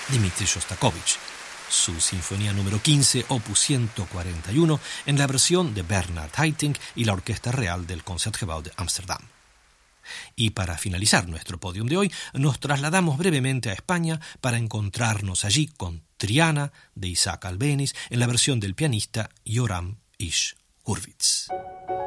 Dmitri Shostakovich, su Sinfonía número 15, opus 141, en la versión de Bernard Haitink y la Orquesta Real del Concertgebouw de Ámsterdam. Y para finalizar nuestro podium de hoy, nos trasladamos brevemente a España para encontrarnos allí con Triana de Isaac Albéniz en la versión del pianista Yoram Ish Hurwitz.